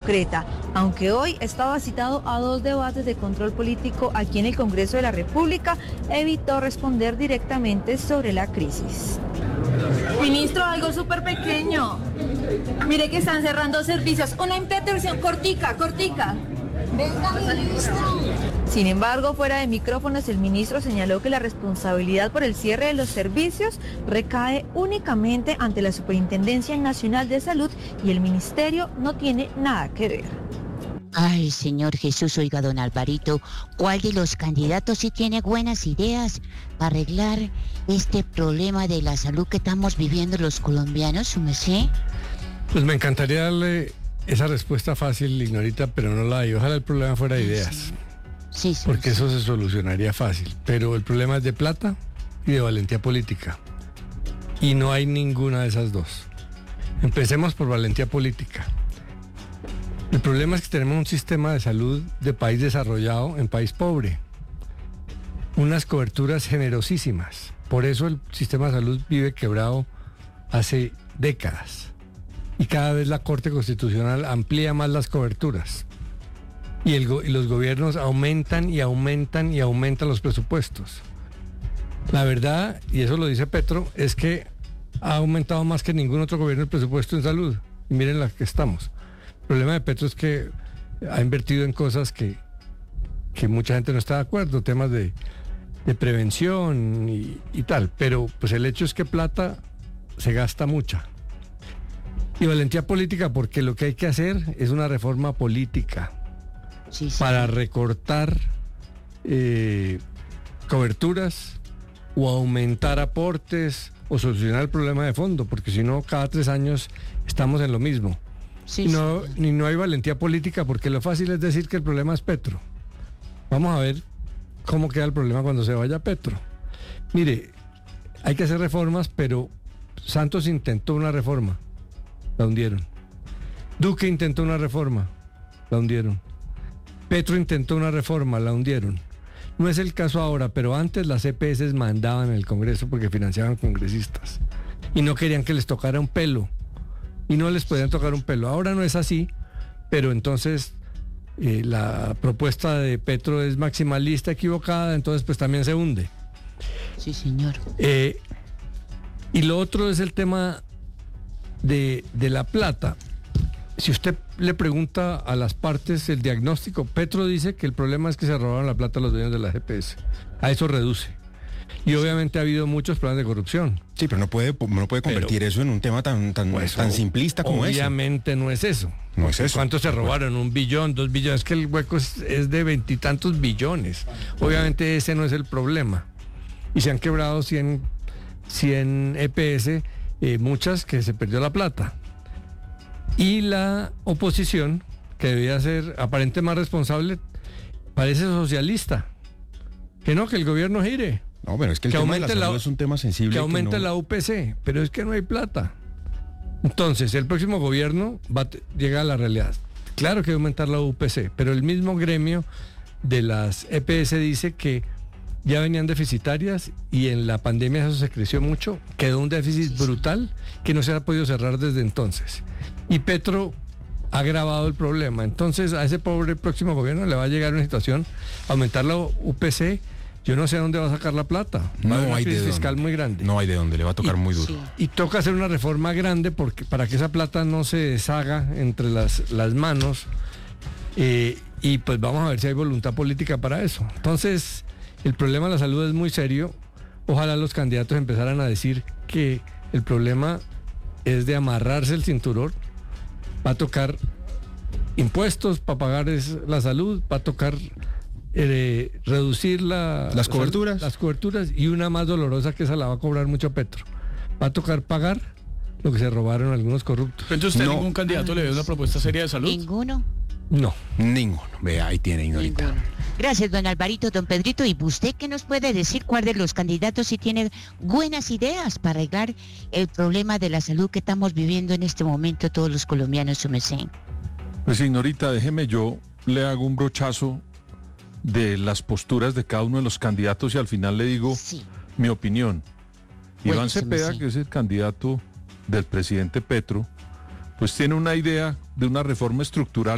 concreta, aunque hoy estaba citado a 2 debates de control político aquí en el Congreso de la República, evitó responder directamente sobre la crisis. Ministro, algo súper pequeño. Mire que están cerrando servicios. Una intervención cortica. Venga, ministro. Sin embargo, fuera de micrófonos, el ministro señaló que la responsabilidad por el cierre de los servicios recae únicamente ante la Superintendencia Nacional de Salud y el ministerio no tiene nada que ver. Ay, Señor Jesús, oiga, don Alvarito, ¿cuál de los candidatos sí tiene buenas ideas para arreglar este problema de la salud que estamos viviendo los colombianos, su merced? Pues me encantaría darle esa respuesta fácil, Ignorita, pero no la hay. Ojalá el problema fuera de ideas. Sí, porque eso se solucionaría fácil. Pero el problema es de plata y de valentía política. Y no hay ninguna de esas dos. Empecemos por valentía política. El problema es que tenemos un sistema de salud de país desarrollado en país pobre. Unas coberturas generosísimas. Por eso el sistema de salud vive quebrado hace décadas. Y cada vez la Corte Constitucional amplía más las coberturas. Y los gobiernos aumentan los presupuestos. La verdad, y eso lo dice Petro, es que ha aumentado más que ningún otro gobierno el presupuesto en salud. Y miren la que estamos. El problema de Petro es que ha invertido en cosas que mucha gente no está de acuerdo, temas de prevención y tal. Pero pues el hecho es que plata se gasta mucha. Y valentía política porque lo que hay que hacer es una reforma política para recortar coberturas o aumentar aportes o solucionar el problema de fondo, porque si no, cada 3 años estamos en lo mismo. No hay valentía política porque lo fácil es decir que el problema es Petro. Vamos a ver cómo queda el problema cuando se vaya Petro. Mire, hay que hacer reformas, pero Santos intentó una reforma. La hundieron. Duque intentó una reforma, la hundieron. Petro intentó una reforma, la hundieron. No es el caso ahora, pero antes las EPS mandaban en el Congreso porque financiaban congresistas y no querían que les tocara un pelo y no les podían tocar un pelo. Ahora no es así, pero entonces la propuesta de Petro es maximalista, equivocada, entonces pues también se hunde. Sí, señor. Y lo otro es el tema de la plata. Si usted le pregunta a las partes el diagnóstico, Petro dice que el problema es que se robaron la plata a los dueños de la GPS. A eso reduce. Y obviamente ha habido muchos problemas de corrupción. Sí, pero no puede convertir eso en un tema tan simplista como ese. Obviamente no es eso. No es eso. ¿Cuántos se robaron? 1 billón, 2 billones. Es que el hueco es de 20 y tantos billones. Obviamente ese no es el problema. Y se han quebrado 100 EPS, muchas que se perdió la plata. Y la oposición, que debía ser aparentemente más responsable, parece socialista. Que no, que el gobierno gire. No, pero es que el tema de la salud es un tema sensible. Que aumente la UPC, pero es que no hay plata. Entonces, el próximo gobierno llega a la realidad. Claro que hay que aumentar la UPC, pero el mismo gremio de las EPS dice que ya venían deficitarias y en la pandemia eso se creció mucho, quedó un déficit brutal que no se ha podido cerrar desde entonces. Y Petro ha agravado el problema. Entonces a ese pobre próximo gobierno le va a llegar una situación, aumentar la UPC, yo no sé a dónde va a sacar la plata. No va a haber hay una crisis fiscal muy grande. No hay de dónde, le va a tocar muy duro. Sí. Y toca hacer una reforma grande para que esa plata no se deshaga entre las manos. Y pues vamos a ver si hay voluntad política para eso. Entonces, el problema de la salud es muy serio. Ojalá los candidatos empezaran a decir que el problema es de amarrarse el cinturón. Va a tocar impuestos para pagar la salud, va a tocar reducir las coberturas y una más dolorosa que esa la va a cobrar mucho Petro. Va a tocar pagar lo que se robaron algunos corruptos. Entonces, ¿usted ningún candidato le dio una propuesta seria de salud? ¿Ninguno? No. Ninguno. Vea, ahí tiene, Ignorita. Ninguno. Gracias, don Alvarito, don Pedrito. ¿Y usted qué nos puede decir cuál de los candidatos sí tiene buenas ideas para arreglar el problema de la salud que estamos viviendo en este momento todos los colombianos, su merced? Pues, Ignorita, déjeme yo le hago un brochazo de las posturas de cada uno de los candidatos y al final le digo mi opinión. Bueno, Iván Cepeda, que es el candidato del presidente Petro, pues tiene una idea de una reforma estructural